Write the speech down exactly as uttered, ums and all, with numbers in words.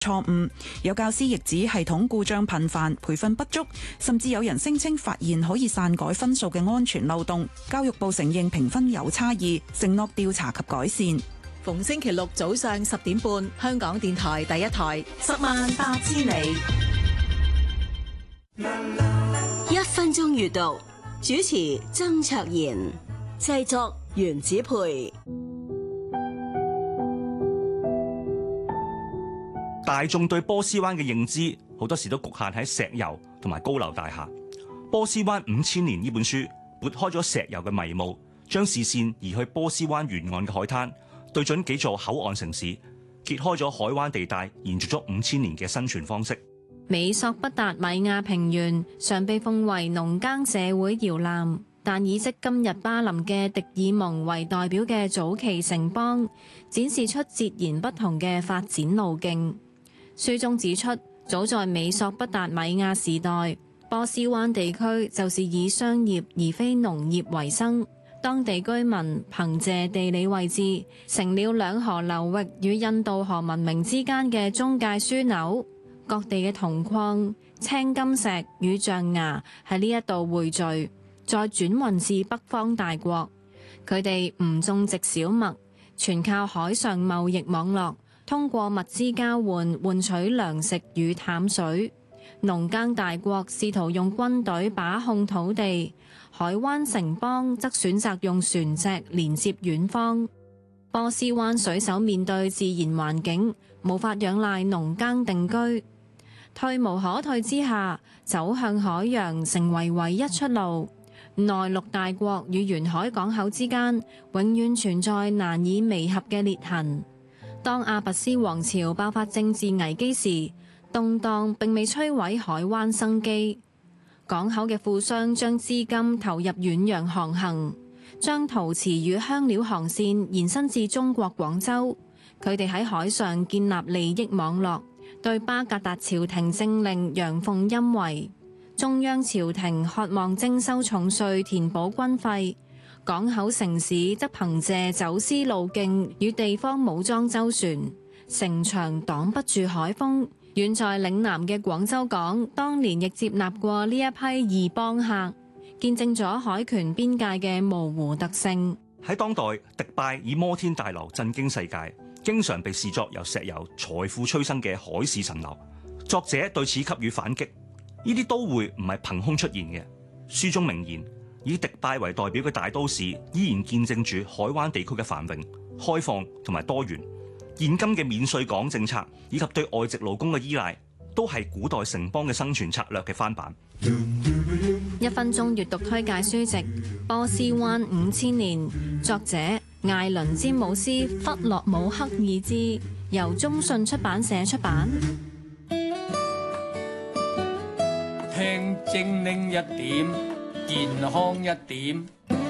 錯誤，有教師亦指系統故障頻繁、培訓不足，甚至有人聲稱發現可以篡改分數嘅安全漏洞。教育部承認評分有差異，承諾調查及改善。 逢星期六早上十點半，香港電台第一台，十萬八千里。 一分鐘閱讀，主持曾卓賢，製作原子培。 大眾對波斯灣嘅認知好多時都局限喺石油同埋高樓大廈。波斯灣五千年呢本書撥開咗石油嘅迷霧，將視線移去波斯灣沿岸嘅海灘，對準幾座口岸城市，揭開咗海灣地帶延續咗五千年嘅生存方式。 美索不達米亞平原常被奉為農耕社會搖籃，但以即今日巴林嘅迪爾蒙為代表嘅早期城邦，展示出截然不同嘅發展路徑。書中指出，早在美索不達米亞時代，波斯灣地區就是以商業而非農業為生。當地居民憑借地理位置，成了兩河流域與印度河文明之間嘅中介樞紐。各地嘅銅礦、青金石與象牙喺呢一度匯聚，再轉運至北方大國。佢哋唔種植小麥，全靠海上貿易網絡，通過物資交換換取糧食與淡水。農耕大國試圖用軍隊把控土地，海灣城邦則選擇用船隻連接遠方。波斯灣水手面對自然環境，無法仰賴農耕定居，退無可退之下，走向海洋成為唯一出路。內陸大國與沿海港口之間，永遠存在難以彌合嘅裂痕。當阿拔斯王朝爆發政治危機時，動盪並未摧毀海灣生機。港口嘅富商將資金投入遠洋航行，將陶瓷與香料航線延伸至中國廣州。佢哋喺海上建立利益網絡，對巴格達朝廷政令陽奉陰違。中央朝廷渴望徵收重稅填補軍費，港口城市則憑借走私路徑與地方武裝周旋，城牆擋不住海風。遠在嶺南嘅廣州港，當年亦接納過呢一批異邦客，見證咗海權邊界嘅模糊特性。 喺當代，迪拜以摩天大樓震驚世界，經常被視作由石油財富催生嘅海市蜃樓。作者對此給予反擊。呢啲都會唔係憑空出現嘅。書中明言，以迪拜為代表嘅大都市依然見證住海灣地區嘅繁榮、開放同埋多元。現今嘅免稅港政策以及對外籍勞工嘅依賴，都係古代城邦嘅生存策略嘅翻版。 一分鐘閱讀推介書籍《波斯灣五千年》，作者艾倫詹姆斯弗洛姆克爾茲，由中信出版社出版。 聽精靈一點，健康一點。